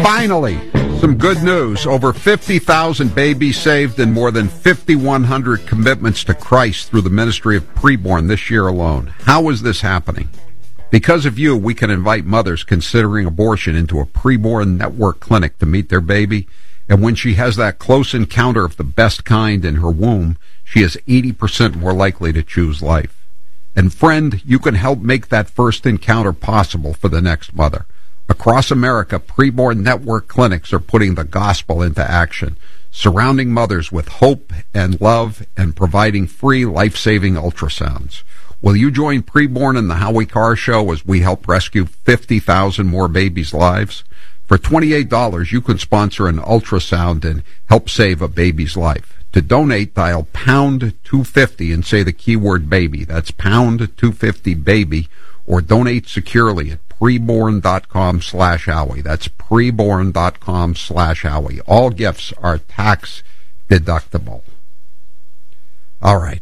Finally, some good news. Over 50,000 babies saved and more than 5,100 commitments to Christ through the ministry of preborn this year alone. How is this happening? Because of you, we can invite mothers considering abortion into a preborn network clinic to meet their baby. And when she has that close encounter of the best kind in her womb, she is 80% more likely to choose life. And friend, you can help make that first encounter possible for the next mother. Across America, preborn network clinics are putting the gospel into action, surrounding mothers with hope and love and providing free life-saving ultrasounds. Will you join Preborn and the Howie Carr Show as we help rescue 50,000 more babies' lives? For $28, you can sponsor an ultrasound and help save a baby's life. To donate, dial pound 250 and say the keyword baby. That's pound 250 baby, or donate securely at preborn.com/Howie. That's preborn.com/Howie. All gifts are tax deductible. All right,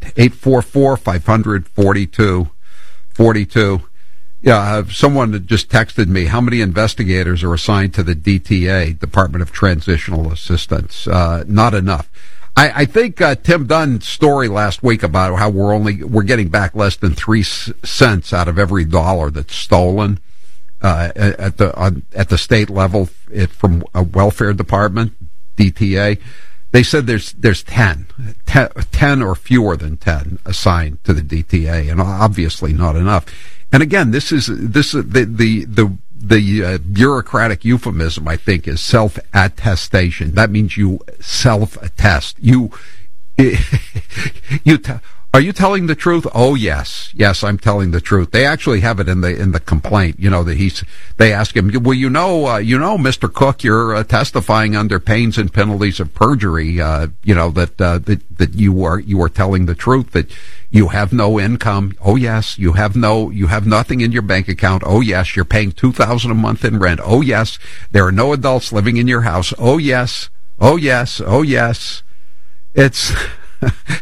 844-500-4242. Yeah, someone just texted me, how many investigators are assigned to the DTA, Department of Transitional Assistance? Not enough. I think Tim Dunn's story last week about how we're getting back less than 3 cents out of every dollar that's stolen at the state level from a welfare department, DTA. They said there's 10 or fewer than 10 assigned to the DTA, and obviously not enough. And again, this is the bureaucratic euphemism, I think, is self-attestation. That means you self-attest. Are you telling the truth? Oh, yes, I'm telling the truth. They actually have it in the complaint. You know that they ask him, well, Mr. Cook, you're testifying under pains and penalties of perjury. That you are telling the truth, that you have no income. Oh, yes, you have nothing in your bank account. Oh, yes, you're paying $2,000 a month in rent. Oh, yes, there are no adults living in your house. Oh, yes. It's